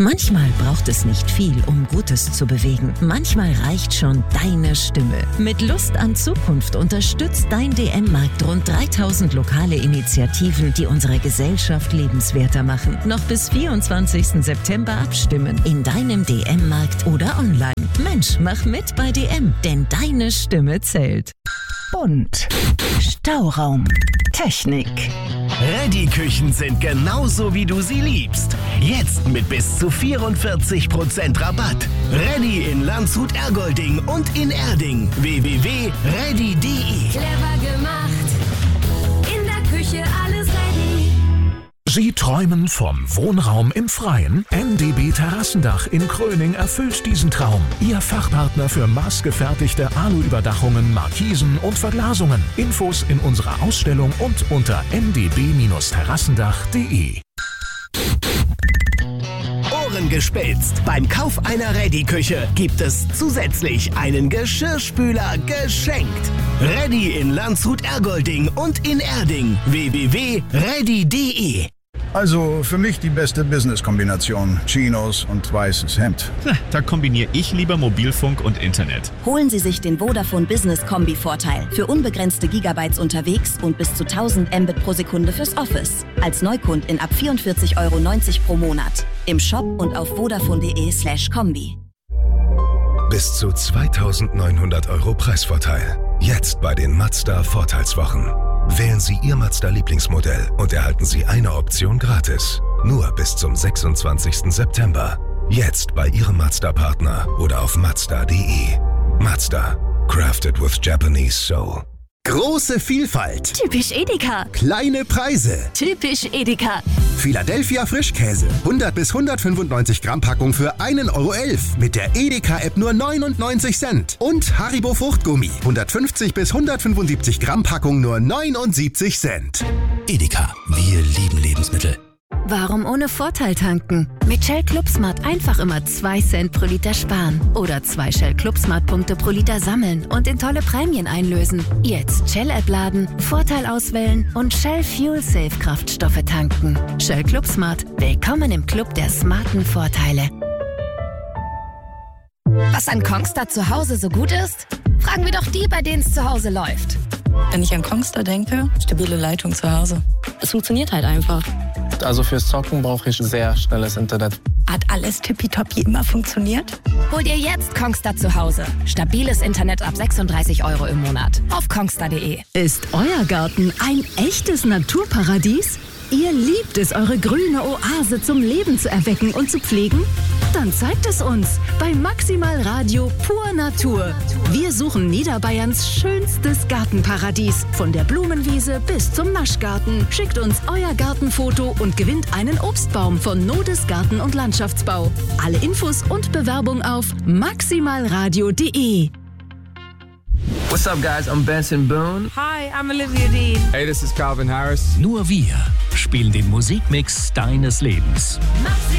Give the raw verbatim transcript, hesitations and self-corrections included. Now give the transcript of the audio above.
Manchmal braucht es nicht viel, um Gutes zu bewegen. Manchmal reicht schon deine Stimme. Mit Lust an Zukunft unterstützt dein D M-Markt rund dreitausend lokale Initiativen, die unsere Gesellschaft lebenswerter machen. Noch bis vierundzwanzigsten September abstimmen. In deinem D M-Markt oder online. Mensch, mach mit bei D M, denn deine Stimme zählt. Bunt. Stauraum. Technik. Reddy-Küchen sind genauso, wie du sie liebst. Jetzt mit bis zu vierundvierzig Prozent Rabatt. Reddy in Landshut-Ergolding und in Erding. w w w punkt reddy punkt de. Clever gemacht. In der Küche alles ready. Sie träumen vom Wohnraum im Freien? N D B Terrassendach in Kröning erfüllt diesen Traum. Ihr Fachpartner für maßgefertigte Aluüberdachungen, Markisen und Verglasungen. Infos in unserer Ausstellung und unter n d b terrassendach punkt de. Ohren gespitzt. Beim Kauf einer Reddy-Küche gibt es zusätzlich einen Geschirrspüler geschenkt. Reddy in Landshut-Ergolding und in Erding. w w w punkt reddy punkt de. Also für mich die beste Business-Kombination. Chinos und weißes Hemd. Na, da kombiniere ich lieber Mobilfunk und Internet. Holen Sie sich den Vodafone Business Kombi-Vorteil. Für unbegrenzte Gigabytes unterwegs und bis zu tausend Mbit pro Sekunde fürs Office. Als Neukundin ab vierundvierzig Euro neunzig pro Monat. Im Shop und auf vodafone punkt de slash kombi. Bis zu zweitausendneunhundert Euro Preisvorteil. Jetzt bei den Mazda Vorteilswochen. Wählen Sie Ihr Mazda-Lieblingsmodell und erhalten Sie eine Option gratis. Nur bis zum sechsundzwanzigsten September. Jetzt bei Ihrem Mazda-Partner oder auf mazda punkt de. Mazda. Crafted with Japanese soul. Große Vielfalt. Typisch Edeka. Kleine Preise. Typisch Edeka. Philadelphia Frischkäse. hundert bis hundertfünfundneunzig Gramm Packung für einen Euro elf. Mit der Edeka-App nur neunundneunzig Cent. Und Haribo Fruchtgummi. hundertfünfzig bis hundertfünfundsiebzig Gramm Packung nur neunundsiebzig Cent. Edeka. Wir lieben Lebensmittel. Warum ohne Vorteil tanken? Mit Shell Club Smart einfach immer zwei Cent pro Liter sparen. Oder zwei Shell Club Smart Punkte pro Liter sammeln und in tolle Prämien einlösen. Jetzt Shell-App laden, Vorteil auswählen und Shell Fuel Safe Kraftstoffe tanken. Shell Club Smart. Willkommen im Club der smarten Vorteile. Was an Kongstar zu Hause so gut ist? Fragen wir doch die, bei denen es zu Hause läuft. Wenn ich an Kongstar denke, stabile Leitung zu Hause. Es funktioniert halt einfach. Also fürs Zocken brauche ich sehr schnelles Internet. Hat alles tippitoppi immer funktioniert? Hol dir jetzt Kongstar zu Hause. Stabiles Internet ab sechsunddreißig Euro im Monat. Auf kongstar punkt de. Ist euer Garten ein echtes Naturparadies? Ihr liebt es, eure grüne Oase zum Leben zu erwecken und zu pflegen? Dann zeigt es uns bei Maximal Radio Pur Natur. Wir suchen Niederbayerns schönstes Gartenparadies. Von der Blumenwiese bis zum Naschgarten. Schickt uns euer Gartenfoto und gewinnt einen Obstbaum von Nodes Garten- und Landschaftsbau. Alle Infos und Bewerbung auf maximalradio punkt de. What's up, guys? I'm Benson Boone. Hi, I'm Olivia Dean. Hey, this is Calvin Harris. Nur wir spielen den Musikmix deines Lebens.